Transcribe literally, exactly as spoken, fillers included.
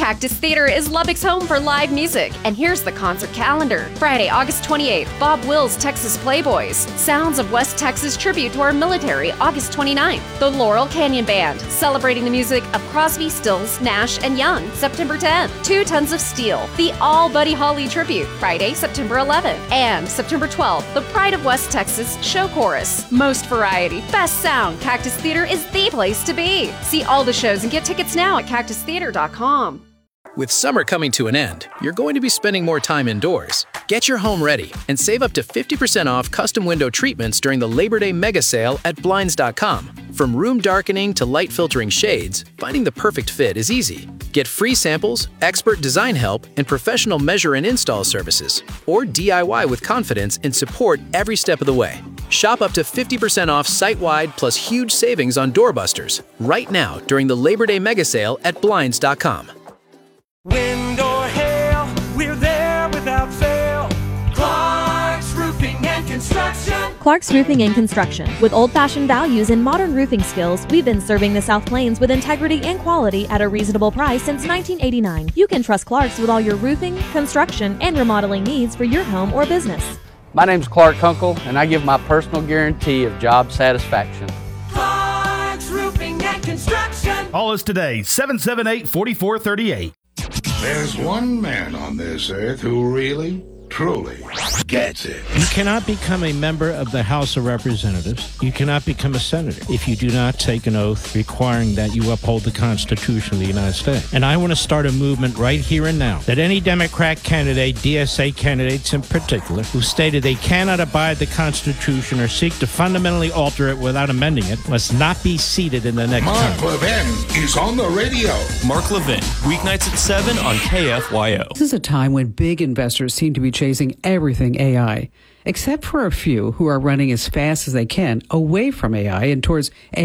Cactus Theater is Lubbock's home for live music, and here's the concert calendar. Friday, August twenty-eighth, Bob Wills' Texas Playboys. Sounds of West Texas tribute to our military, August twenty-ninth. The Laurel Canyon Band, celebrating the music of Crosby, Stills, Nash, and Young, September tenth. Two Tons of Steel, the All Buddy Holly tribute, Friday, September eleventh. And September twelfth, the Pride of West Texas Show Chorus. Most variety, best sound, Cactus Theater is the place to be. See all the shows and get tickets now at cactus theater dot com. With summer coming to an end, you're going to be spending more time indoors. Get your home ready and save up to fifty percent off custom window treatments during the Labor Day mega sale at blinds dot com. From room darkening to light filtering shades, finding the perfect fit is easy. Get free samples, expert design help, and professional measure and install services. Or D I Y with confidence and support every step of the way. Shop up to fifty percent off site-wide plus huge savings on doorbusters right now during the Labor Day mega sale at blinds dot com. Wind or hail, we're there without fail. Clark's Roofing and Construction. Clark's Roofing and Construction. With old-fashioned values and modern roofing skills, we've been serving the South Plains with integrity and quality at a reasonable price since nineteen eighty-nine. You can trust Clark's with all your roofing, construction, and remodeling needs for your home or business. My name's Clark Kunkel, and I give my personal guarantee of job satisfaction. Clark's Roofing and Construction. Call us today, seven seven eight, four four three eight. There's one man on this earth who really, truly gets it. You cannot become a member of the House of Representatives. You cannot become a senator if you do not take an oath requiring that you uphold the Constitution of the United States. And I want to start a movement right here and now that any Democrat candidate, D S A candidates in particular, who stated they cannot abide the Constitution or seek to fundamentally alter it without amending it must not be seated in the next Mark term. Levin is on the radio. Mark Levin, weeknights at seven on K F Y O. This is a time when big investors seem to be chasing everything A I, except for a few who are running as fast as they can away from A I and towards A I.